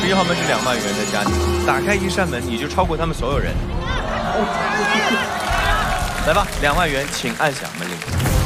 11号门是2万元的家庭，打开一扇门你就超过他们所有人。来吧，2万元，请按响门铃。